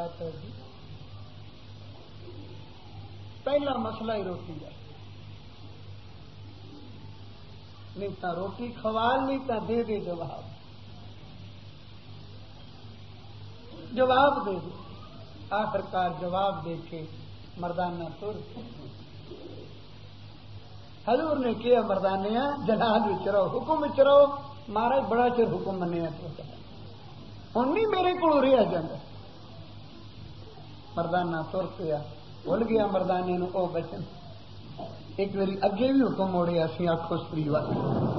روایت ہے جی پہلا مسئلہ ہی روٹی ہے، نہیں تو روٹی کھوال نہیں تو دے دے جواب دے دے، آخرکار جواب دے کے مردانہ تر حضور نے کیا مردانیہ جلال وچ رہو، حکم وچ رہو، مہاراج بڑا چر حکم منیا ہوں نہیں میرے کو رہا جاتا، مردانہ تر پیا بھول گیا مردانے نو او بچن، ایک باری اگے بھی حکم موڑیا سی آخو سری والے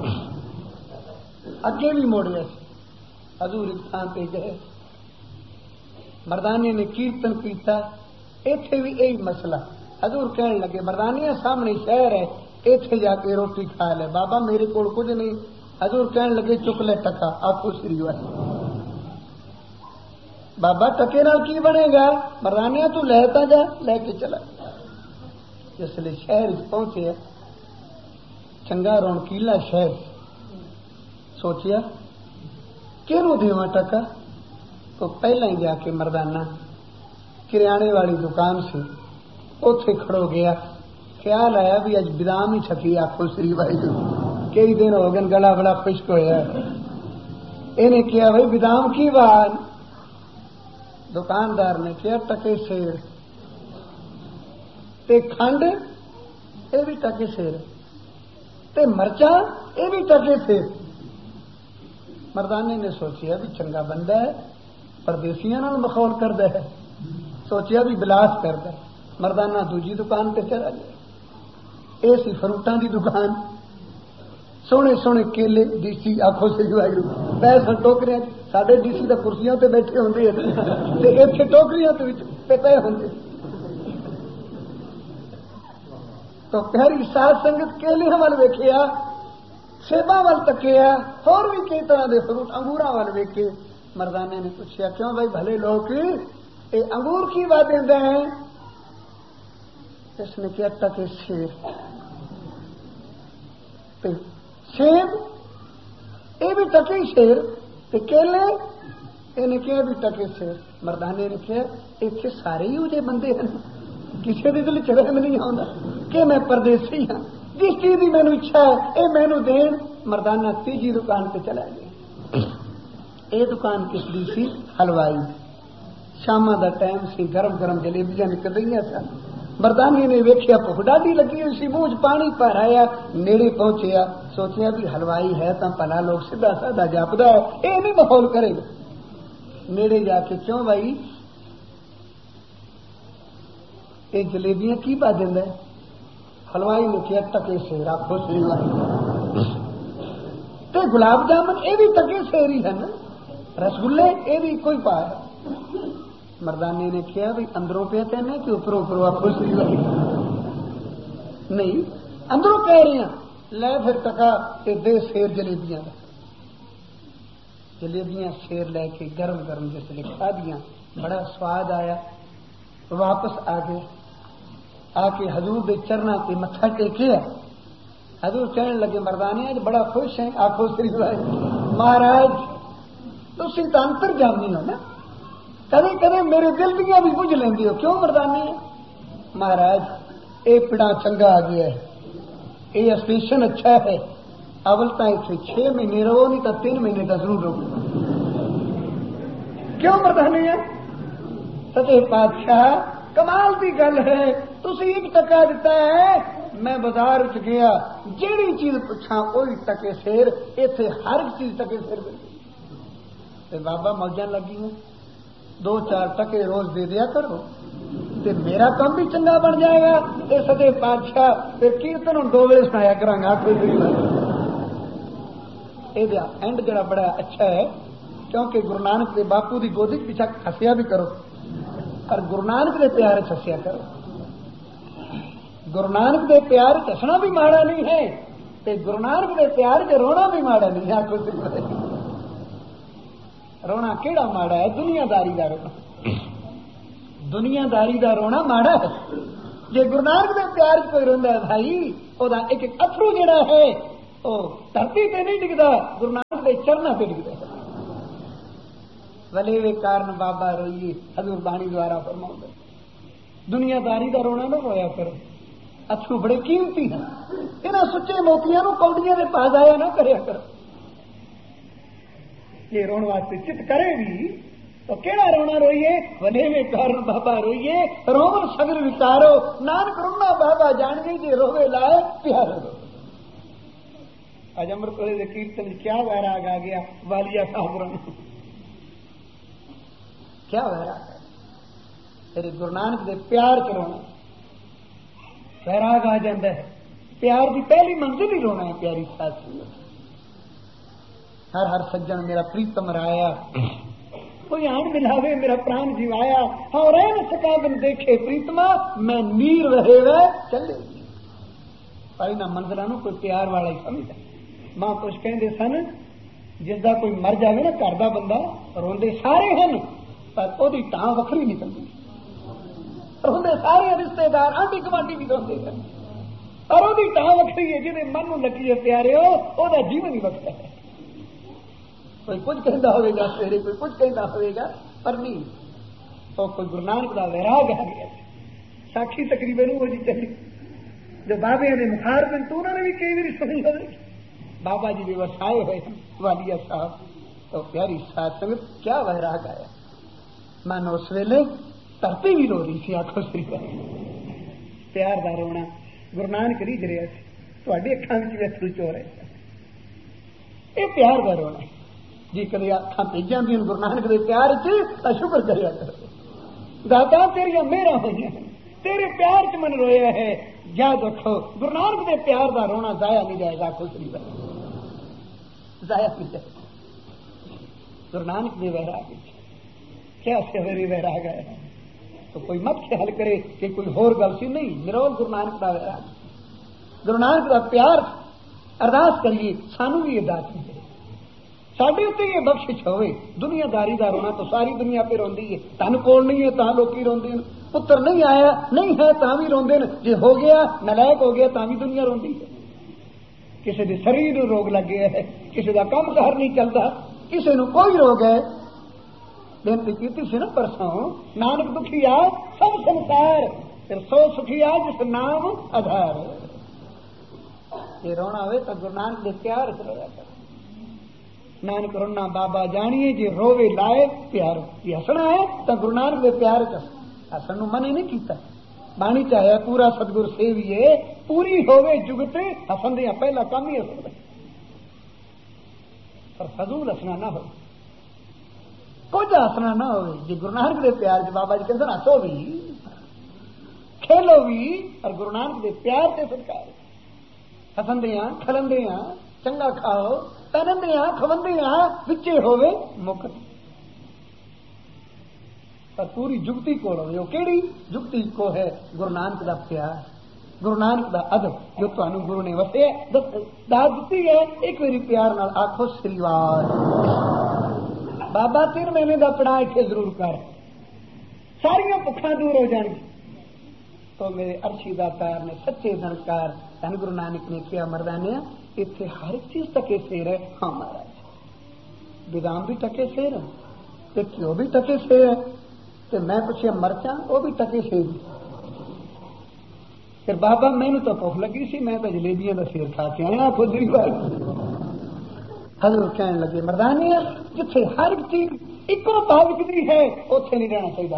اگے بھی موڑیا سی، حضور ایک تھان پہ گئے مردانے نے کیرتن کیتا، ایتھے بھی یہی مسئلہ، حضور کہنے لگے مردانیہ سامنے شہر ہے ایتھے جا کے روٹی کھا لے، بابا میرے کو کچھ نہیں، حضور کہنے لگے چک لے ٹکا آخو سری والے، بابا ٹکے نال کی بنے گا، مردانیہ تو لہتا جا، لے کے چلا، جس لئے شہر پہنچے چنگا رونقیلا شہر، سوچیا کیوں دیواں ٹکا، تو پہلا ہی جا کے مردانہ کریانے والی دکان سے اوتھے کھڑو گیا، خیال آیا بھی اج بادام ہی چھکی آخو سری بھائی کئی دن ہو گئے گلا بڑا خشک ہوا، انہیں کیا بھائی بادام کی بات، دکاندار نے کیا ٹکے سیر تے کھنڈ یہ بھی ٹکے سیر تے مرچا یہ بھی ٹکے سیر، مردانے نے سوچیا بھی چنگا بندہ ہے، پردیسیاں نال مخول کردا ہے، سوچیا بھی بلاس کردا ہے، مردانہ دوجی دکان پہ چلا گیا، یہ سی فروٹاں دی دکان، سونے سونے کیلے ڈیسی آخو سی پیسے ٹوکریاں، سارے ڈیسی تو کرسیاں تے بیٹھے ہوندے تے ایتھے ٹوکریاں تے پے ہوندے، تو پیاری ساتھ سنگت کیلیاں وال ویکھیا، سیباں وال تکیا، اور بھی کئی طرح دے فروٹ انگوراں وال ویکھے، مردانے نے پوچھا کیوں بھائی بھلے لوگ اے انگور کی بات دیندے ہیں، اس نے کیا ٹکے سیر سیب یہ بھی ٹکے شیر کیلے یہ کیا بھی ٹکے شیر، مردانے نے کیا اتنے سارے ہی وہ بندے ہیں کسی بھی دل چرم نہیں آتا کہ میں پردیسی ہاں، جس چیز کی مینو اچھا ہے یہ مینو دین، مردانہ تیجی دکان پہ چلا گیا، یہ دکان کس دی سی حلوائی، شام دا ٹائم سی، گرم گرم جلیبیاں نکل رہی سن، مردانی نے ویکھیا بھوک ڈاڈی لگی ہوئی سی، منہ پانی پر آیا، نیڑے پہنچیا، سوچیا بھی حلوائی ہے تو پلا لوگ سیدھا سادہ جاپدا ہے، یہ نہیں ماحول کرے گا، نیڑے جا کے کیوں بھائی یہ جلیبیاں کی پا دینا ہے، حلوائی نے کیا ٹکے سیر آخو سری تے گلاب جامن یہ بھی ٹکے سیر ہی ہے نا، رسگلے یہ بھی کوئی پا ہے، مردانے نے کیا بھی اندروں پہ کہنے کہ اوپروں اوپروں آپ خوش نہیں، اندروں کہہ رہے ہیں لے پھر ٹکا کہ دے سیر جلیبیاں، جلیبیاں سیر لے کے گرم گرم جس لے کھا دیا، بڑا سواد آیا، واپس آ گئے، آ کے حضور دے چرنا پہ متھا ٹیکیا، حضور کہنے لگے مردانے آج بڑا خوش ہیں، آخو سری مہاراج تسی تو انتر جامی ہو نا، کدے کدے میرے دل دیا بھی بجھ لیندی ہو، کیوں مردانے مہاراج اے پڑا چنگا آ گیا ہے، یہ اسٹیشن اچھا ہے، اول تو اتنے 6 مہینے رہو نہیں تو 3 مہینے کا ضرور رہو، کیوں مردانے سچے بادشاہ کمال کی گل ہے، تسی ایک ٹکا دیتا ہے، میں بازار گیا جیڑی چیز پوچھا وہی ٹکے سیر، اتنے ہر چیز ٹکے سیر ملتی، بابا موجاں لگی ہوں 2-4 ٹکے روز دے دیا کرو تے میرا کام بھی چنگا بن جائے گا، یہ سچے بادشاہ پھر کیرتن ہوں 2 بجے سنایا کرا گا، یہ اینڈ جڑا بڑا اچھا ہے، کیونکہ گرو نانک دے باپو دی گودی پیچھا ہسیا بھی کرو، پر گرو نانک دے پیار ہسیا کرو، گرو نانک دے پیار ہسنا بھی ماڑا نہیں ہے، تے گرو نانک دے پیار چ رونا بھی ماڑا نہیں ہے، رونا کیڑا ماڑا ہے؟ دنیا داری دا رونا، دنیا داری دا رونا ماڑا ہے، جی گرو نانک دے پیار چ کوئی روندا ہے بھائی وہ ایک اترو جڑا ہے وہ دھرتی تے نہیں ڈگدا، گرو نانک دے چرنا تے ڈگدا ہے، ولیوے کارن بابا روئیے حضور بانی دوارا فرماؤں گے دنیا داری کا رونا نہ رویا کرو اتھرو بڑے قیمتی ہیں انہاں سچے موتیاں نو کوڈیاں دے پاس آیا نہ کریا کرو یہ رون واسطے چت کرے بھی تو کیڑا رونا روئیے ولیوے کارن بابا روئیے رومن صبر وچارو نانک رونا بابا جان گئی جی روے لائے پیارے رو اج امرت والے دے کیرتن کیا ویراگ آ گیا والیا صاحب کیا ویراگ ہے تیرے گرو نانک دے پیار چ رونا ویراگ آ جاندہ ہے پیار دی پہلی منزل ہی رونا ہے پیاری ساتھی ہر سجن میرا پریتم رایا کوئی آن ملاوے میرا پران جیوایا ہاں رہ نہ سکا بن دیکھے پریتما میں نیر رہے وے چلے گی پائی نہ منزلہ نو کوئی پیار والا ہی سمجھا ماں کچھ کہندے سن جس دا کوئی مر جاوے نا گھر دا بندہ روندے سارے ہیں پر وہ ٹان وکری نکلتی روندے سارے رشتے دار آنٹی گوانٹی بھی روندے ہیں پر وہ ٹان وکری ہے جنہیں من نو لگی ہے پیارے ہو وہ جیون ہی وکرا ہے کوئی کچھ کہندا ہوئے گا سویرے کوئی کچھ کہندا ہوئے گا پر نہیں تو کوئی گرو نانک دا ویراگ آ گیا ساکھی تقریباً وہ جی چلی جو بابے نے مخار بن تو انہوں نے بھی کئی بار سنی ہوئے بابا جی بھی وسائے ہوئے والیا صاحب تو پیاری ساتھ سنگت کیا ویراگ آیا من اس ویلے دھرتی بھی رو رہی سی آنکھوں سے پیار دا رونا گرو نانک ریج رہا سی تھوڑی اکھان میں اترو چو رہے یہ پیار دا رونا جی کدی اکھان پی جاندی گرو نانک دے پیار چ شکر کریا کرو دادا تیریا میرا ہوئی تیرے پیار چ من رویا ہے یاد رکھو گرو نانک دے پیار دا رونا ضائع نہیں جائے گا خوشری ضائع نہیں جائے گا گرو نانک دے ویراگ کیا سویرے ویراگ آیا تو کوئی مت خیال کرے کہ کوئی ہور گل سی نہیں نرول گرو نانک دا ویراگ گرو نانک دا پیار ارداس کریے سانو بھی یہ دات ملے ساڈے اتنے یہ بخشش ہوئے دنیا داری دا رونا تو ساری دنیا پہ روندی ہے تن کول نہیں ہے تاں لوکی روندے ہیں پتر نہیں آیا نہیں ہے تاں بھی روندے ہیں جے ہو گیا نالائق ہو گیا تاں بھی دنیا روندی ہے کسی دے شریر نو روگ لگ گیا ہے کسی دا کام کار نہیں چلتا کسی نو کوئی روگ ہے بےنتی کیتی سی نا پرسوں نانک دکھیا سب سنسار پھر سو سکھیا جس نام آدھار یہ رونا ہوئے تو گرو نانک دے پیار سے رویا کر نانک رونا بابا جانیے جی روے لائے پیار یہ ہسنا ہے تو گرو نانک دے پیار ہسن نو منع نہیں کیتا بانی چاہیا پورا سدگر سیویے پوری ہوے جگت ہسن دیا پہلا کام ہی ہسن پر فضول ہسنا نہ ہو کچھ ہسنا نہ ہو جی گرو نانک دے پیار جی بابا جی کہتے ہسو بھی کھیلو بھی اور گرو نانک دے پیار سے سرکار ہسن دیا کھلن دیا چنگا کھاؤ پہنندیاں کھوندیاں وچے ہوئے مکت پر پوری جگتی کو رہے ہو کیڑی جگتی کو ہے گرو نانک دا پیار گرو نانک دا ادب جو تانوں گرو نے وسے داد دتی ہے ایک میری پیار نال آکھو سریوار بابا 3 مہینے دا پڑھا اتنے ضرور کر ساریاں بکھاں دور ہو جان تو میرے عرشی داتار نے سچے نرکار دن گرو نانک نے کیا مردانے اتنے ہر چیز ٹکے سیر ہے ہاں مہاراج بدام بھی ٹکے سیر ہے گھیو بھی ٹکے سیر ہے تو میں پوچھے مرچا وہ بھی ٹکے سیر پھر بابا مینو تو بھوک لگی سی میں تو جلیبیاں کا سیر کھا کے آیا خودری بات حضور کہنے لگے مردانے جتھے ہر چیز ایکو پاوکتی ہے اتنے نہیں رہنا چاہیے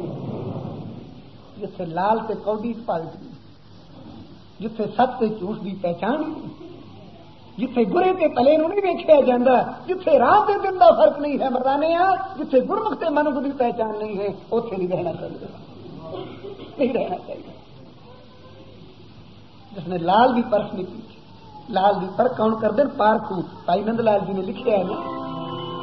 خود جتھے لال تے کوڈی پاوکتی جتھے سچ تے جھوٹ دی پہچان جتھے برے تے پلے نو نہیں ویکھیا جاندا جتھے راہ تے دن دا فرق نہیں ہے مردانے جتھے گرمکھ تے منکھ دی پہچان نہیں ہے اوتھے نہیں رہنا چاہیے نہیں رہنا چاہیے جس نے لال دی پرکھ نہیں کی لال دی پرکھ کون کر دین پارکھو بھائی نند لال جی نے لکھیا ہے نا